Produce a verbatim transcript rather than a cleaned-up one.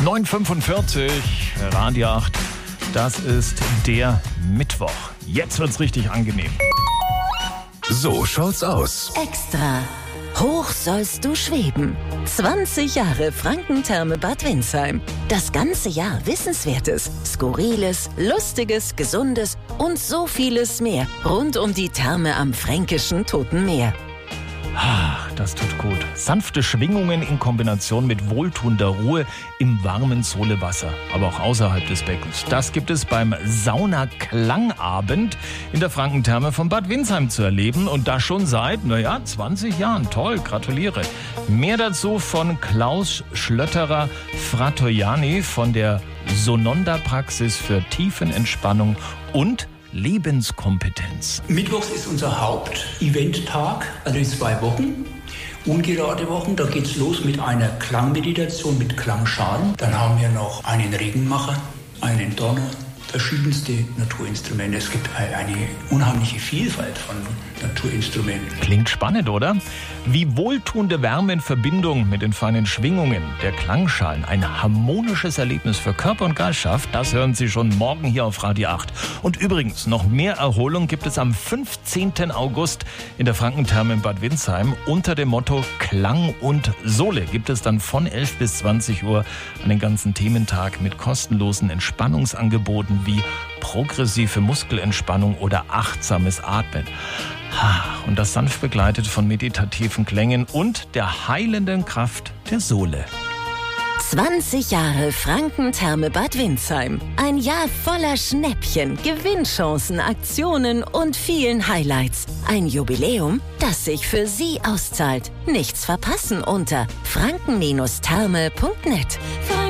neun Uhr fünfundvierzig, Radio acht. Das ist der Mittwoch. Jetzt wird's richtig angenehm. So schaut's aus. Extra. Hoch sollst du schweben. zwanzig Jahre Frankentherme Bad Windsheim. Das ganze Jahr Wissenswertes, Skurriles, Lustiges, Gesundes und so vieles mehr rund um die Therme am fränkischen Toten Meer. Ach, das tut gut. Sanfte Schwingungen in Kombination mit wohltuender Ruhe im warmen Solewasser, aber auch außerhalb des Beckens. Das gibt es beim Sauna-Klangabend in der Frankentherme von Bad Windsheim zu erleben und das schon seit, naja, zwanzig Jahren. Toll, gratuliere. Mehr dazu von Klaus Schlötterer Fratoiani von der Sononda-Praxis für Tiefenentspannung und Lebenskompetenz. Mittwochs ist unser Haupt-Event-Tag, also in zwei Wochen. Ungerade Wochen, da geht's los mit einer Klangmeditation mit Klangschalen. Dann haben wir noch einen Regenmacher, einen Donner, verschiedenste Naturinstrumente. Es gibt eine unheimliche Vielfalt von Naturinstrumenten. Klingt spannend, oder? Wie wohltuende Wärme in Verbindung mit den feinen Schwingungen der Klangschalen ein harmonisches Erlebnis für Körper und Geist schafft, das hören Sie schon morgen hier auf Radio acht. Und übrigens, noch mehr Erholung gibt es am fünfzehnten August in der Frankentherme in Bad Windsheim. Unter dem Motto Klang und Sohle gibt es dann von elf bis zwanzig Uhr einen ganzen Thementag mit kostenlosen Entspannungsangeboten wie progressive Muskelentspannung oder achtsames Atmen. Und das sanft begleitet von meditativen Klängen und der heilenden Kraft der Sohle. zwanzig Jahre Frankentherme Bad Windsheim. Ein Jahr voller Schnäppchen, Gewinnchancen, Aktionen und vielen Highlights. Ein Jubiläum, das sich für Sie auszahlt. Nichts verpassen unter franken Bindestrich therme punkt net.